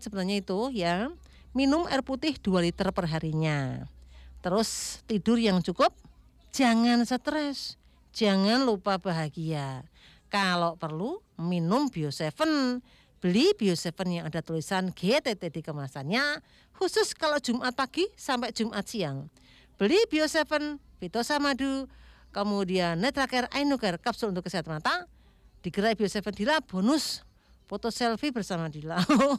banget sebenarnya itu ya. Minum air putih 2 liter per harinya. Terus tidur yang cukup, jangan stres, jangan lupa bahagia. Kalau perlu minum Bio7. Beli Bio7 yang ada tulisan GTT di kemasannya, khusus kalau Jumat pagi sampai Jumat siang. Beli Bio7, Vitosa Madu, kemudian Netracare Ainucare kapsul untuk kesehatan mata. Digerai Bio7 Dila bonus foto selfie bersama Dila.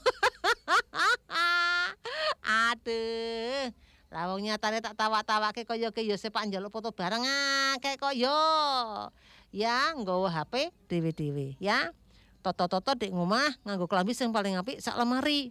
Aduh, lawang nyatane tak tawa-tawake kaya ke yo sepak njaluk foto bareng akeh kaya. Ya, nggawa HP dhewe-dhewe ya. Toto-toto di ngomah nganggo klambi sing paling apik sak lemari.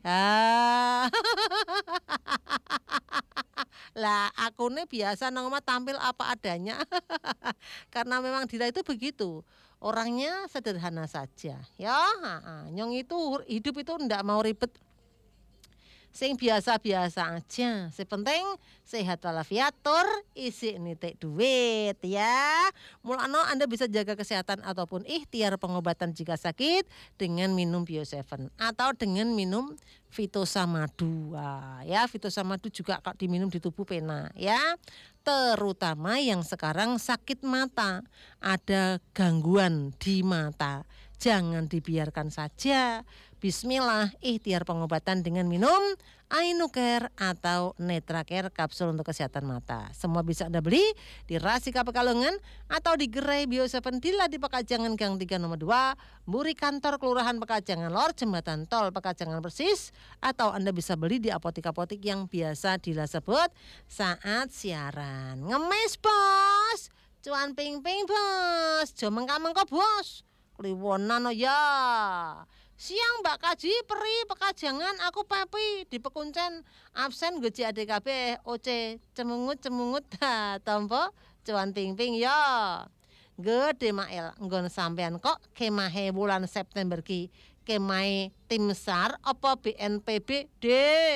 Lah akune biasa nang omah tampil apa adanya. Karena memang Dila itu begitu. Orangnya sederhana saja ya. Nyong itu hidup itu ndak mau ribet. Sing biasa-biasa aja. Sepenting sehat walafiat tur isi nitik duit ya. Mulane Anda bisa jaga kesehatan ataupun ikhtiar pengobatan jika sakit dengan minum Bio7 atau dengan minum Vitosa Madu. Ya, Vitosa Madu juga kalau diminum di tubuh pena ya. Terutama yang sekarang sakit mata, ada gangguan di mata. Jangan dibiarkan saja. Bismillah, ikhtiar pengobatan dengan minum Ainucare atau Netracare kapsul untuk kesehatan mata. Semua bisa Anda beli di Rasika Pekalongan atau di gerai Bio7 Dila di Pekajangan Gang 3 nomor 2, Mburi Kantor Kelurahan Pekajangan Lor, Jembatan Tol Pekajangan Persis, atau Anda bisa beli di apotik-apotik yang biasa Dila sebut saat siaran. Ngemis bos, cuan ping-ping bos, jo mengka-mengko bos. Kliwonan ya. Siang Mbak Kaji peri Pekajangan aku Pepi di Pekuncen absen goji ADKB OC cemungut tompo cuan ping-ping ya. Gede Mael nggon sampean kok kemahe bulan September ki kemahe tim SAR apa BNPB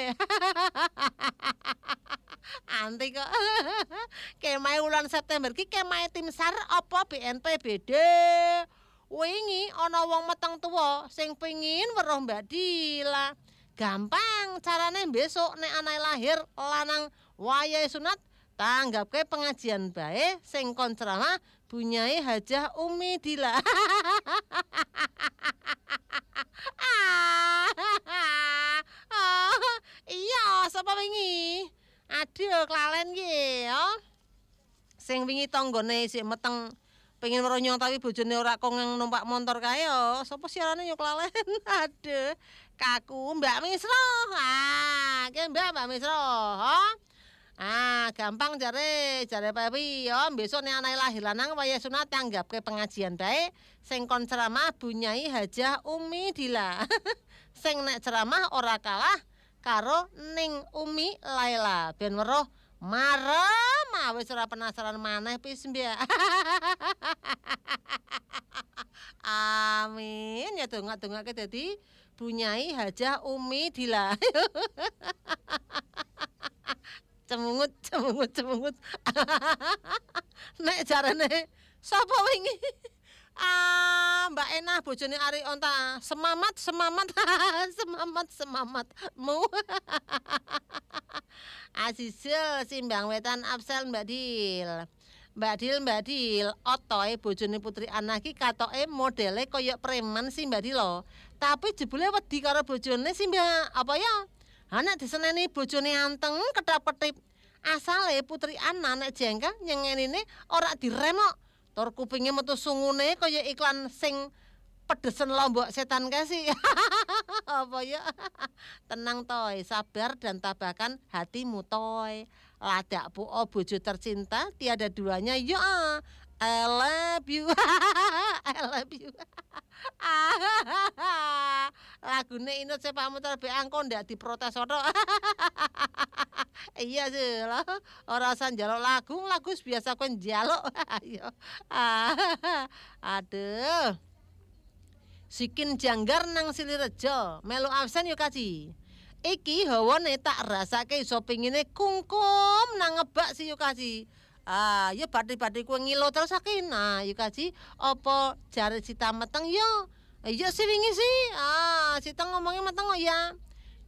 anti kok kemahe bulan September ki kemahe tim SAR apa BNPB wingi ana wong meteng tuwa sing pengin weruh Mbak Dila. Gampang carane besok nek anae lahir lanang wayahe sunat tanggapke pengajian bae sing kon ceramah Bunyai Hajah Umi Dila. Iya, sapa wingi? Aduh, klalen ki ya. Sing wingi tanggane sik meteng pengen weruh nyong tapi bojone ora kong numpak motor kae yo. Sapa siarane yo klalen. Aduh, kaku Mbak Misro. Ki Mbak Misro. Gampang jare Pepi yo. Besok nek anae lahir lanang waya sunat tanggapke pengajian bae sing kon ceramah Bunyai Hajah Umi Dila. Sing nek ceramah ora kalah karo Ning Umi Laila ben weruh marem wis ora penasaran maneh pis mbak. Amin ya dongak-dongake dadi Bunyai Hajah Umi Dila. Cemungut. Nek jarane sapa wingi? Mbak Enah bojone Ari Onta semamat mu. Asisil simbang wetan absel Mbak Dil otoe bojone Putri Ana ki katoke modele kaya preman sih Mbak Dil. Tapi jebule wedi karo bojone sih Mbak. Apa ya? Nek diseneni bojone anteng ketap-ketip. Asale Putri Ana nek jengkel nyengenine ora direm kok. Tur kupinge metu sungune kaya iklan sing pedesen lombok setan kasih. Apa ya? Tenang toy, sabar dan tabahkan hatimu toy. Ladak puo bojo tercinta tiada duanya ya. I love you. Lagune Inut Sepak Muter be angko ndak diprotes ora. Iya sih lah, ora usah njaluk lagu biasa kowe njaluk. Ayo. Aduh. Sikin janggar nang Silirejo, melu absen yo Kaji. Iki hawane tak rasake iso pengine kungkum nang ngebak si yo Kaji. Ya bathi-bathi kowe ngilo terus sakin. Yo Kaji, apa jare Sita meteng yo? Iya sih wingi sih. Sita ngomongnya meteng kok ya.